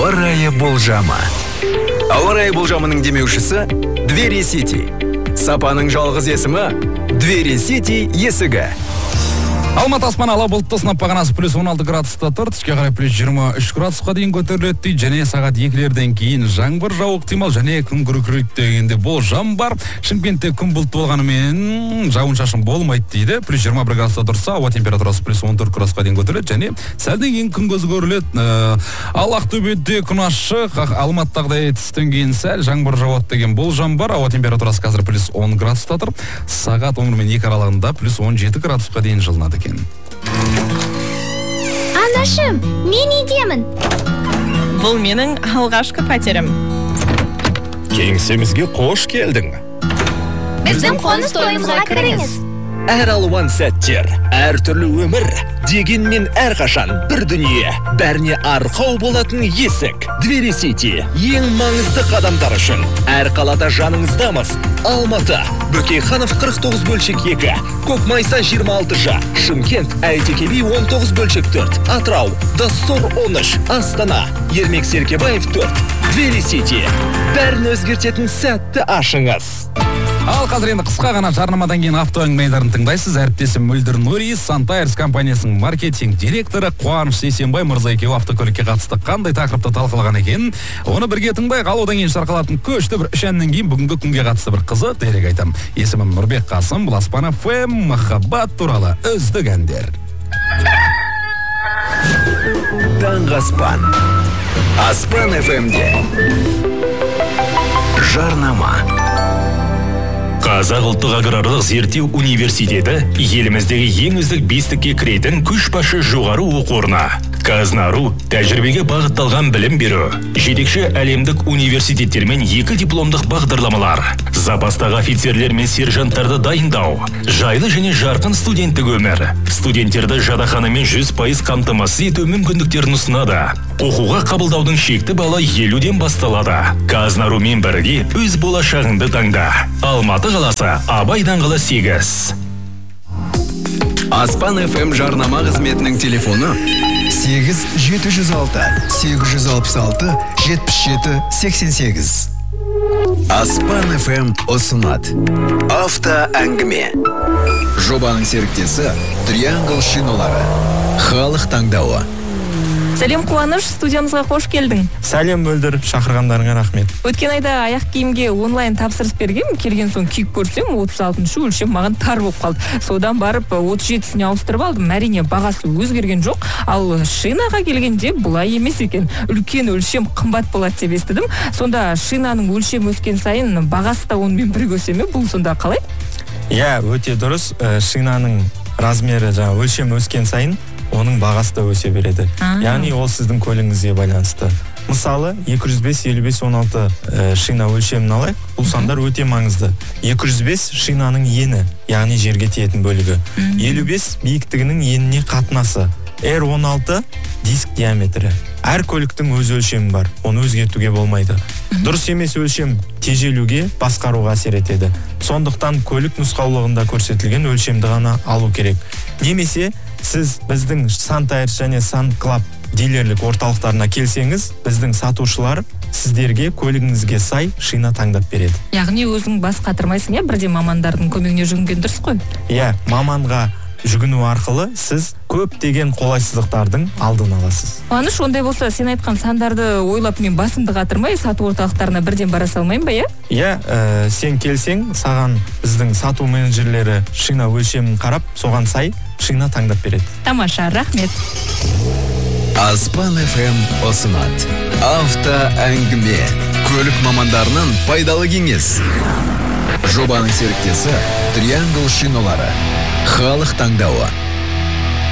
Ауа райы болжамы. Ауа райы болжамының демеушісі Двери Сити. Сапаның жалғыз есімі Двери Сити есігі. Алматы аспаны ала бұлтты, сынап бағанасы плюс 16 градуста тұр, түске қарай плюс 23 градусқа дейін көтеріледі, және сағат 2-лерден кейін жаңбыр жауы ықтимал, және күн күркірейді дегенде болжам бар. Шымкентте күн бұлтты болғанымен жауын шашын болмайды дейді. Плюс 21 градуста тұрса, ауа температурасы плюс 14 градусқа дейін көтеріледі, және сәлден кейін күн көзі көріледі. Ал Ақтөбеде күн ашық, Алматыдағыдай түстен кейін сәл жаңбыр жауады деген болжам бар. Ауа температурасы қазір плюс 10 градуста тұр, сағат 10 мен 2 аралығында плюс 17 градусқа дейін жылынады екен. Анашым, мен үйдемін. Бұл менің алғашқы пәтерім. Кеңсемізге қош келдің. Біздің қоныс тойымызға кіріңіз. Әр алуан сәттер, әр түрлі өмір, дегенмен әрқашан бір дүние, бәріне арқау болатын есік. Двери Сити ең маңызды қадамдар үшін. Әр қалада жаныңыздамыз. Алматы, Бөкейханов 49 бөлшек 2, Көкмайса 26, Шымкент, Әйтеке би 19 бөлшек 4, Атырау, Доссор 13, Астана, Ермек Серкебаев 4. Двери Сити, бәрін өзгертетін сәтті ашыңыз. Ал қазір енді қысқа ғана жарнамадан кейін авто әңгімелерін тыңдайсыз. Әріптесім Мөлдір Нұрис, Сантайрс компаниясының маркетинг директоры Қуаныш Сейсенбай мырза екеуі автокөлікке қатысты қандай тақырыпты талқылаған екен, оны бірге тыңдайық. Ал одан кейін шарқалатын көшті бір үш әннен кейін бүгінгі күнге қатысты бір қызық дерек айтамын. Есімім Нұрбек Қасым, бұл Аспан FM, махаббат туралы үздік әндер. Таңғы аспан. Аспан FM-де жарнама. Қазақ ұлттық аграрлық зерттеу университеті еліміздегі ең үздік бестікке кіретін көшбасшы жоғары оқу орны. Қазнару тәжірибеге бағытталған білім беру, жетекші әлемдік университеттермен 2 дипломдық бағдарламалар, запастағы офицерлер мен сержанттарды дайындау, жайлы және жарқын студенттік өмір, студенттерді жатақханамен 100% қамтамасыз ету мүмкіндіктерін ұсынады. Оқуға қабылдаудың шекті балы 50-ден басталады. Қазнарумен бірге өз болашағыңды таңда. Алматы қаласы, Абай даңғылы 8. Аспан FM жарнама қызметінің телефоны 8-766-866-77-88. Аспан FM ұсынады. Авто әңгіме. Жобаның серіктесі Триангл шиналары. Халық таңдауы. Сәлем Қуаныш, студиямызға қош келдің. Сәлем Мөлдір, шақырғандарыңа рахмет. Өткен айда аяқ киімге онлайн тапсырыс бергем, келген соң киіп көрсем 36-шы өлшем маған тар болып қалды. Содан барып 37-сіне ауыстырып алдым. Әрине бағасы өзгерген жоқ, ал шинаға келгенде бұлай емес екен. Үлкен өлшем қымбат болады деп естідім. Сонда шинаның өлшем өскен сайын бағасы да онымен бірге өсе ме? Бұл сонда қалай? Иә, өте дұрыс. Шинаның размері өлшем өскен сайын оның бағасы да өсе береді. Яғни ол сіздің көлігіңізге байланысты. Мысалы, 205-55-16 шина өлшемін алайық. Бұл сандар өте маңызды. 205 шинаның ені, яғни жерге тиетін бөлігі. 55 биіктігінің еніне қатынасы. R16 диск диаметрі. Әр көліктің өз өлшемі бар, оны өзгертуге болмайды. Дұрыс емес өлшем тежелуге, басқаруға әсер етеді. Сондықтан көлік нұсқаулығында көрсетілген өлшемді ғана алу керек. Немесе сіз біздің Сантайрс және Санклаб дилерлік орталықтарына келсеңіз, біздің сатушылар сіздерге көлігіңізге сай шина таңдап береді. Яғни өзің бас қатырмайсың, бірден мамандардың көмегіне жүгінген дұрыс қой? Иә, маманға жүгіну арқылы сіз көптеген қолайсыздықтардың алдын аласыз. Қуаныш, ондай болса, сен айтқан сандарды ойлап мен басымды қатырмай, сату орталықтарына бірден бара салмайын ба, иә? Иә, сен келсең, саған біздің сату менеджерлері шина өлшемін қарап, соған сай шина таңдап береді. Тамаша, рахмет. Аспан FM ұсынады. Авто әңгіме. Көлік мамандарының пайдалы кеңес. Жобаның серіктесі Триангл шиналары. Халық таңдауы.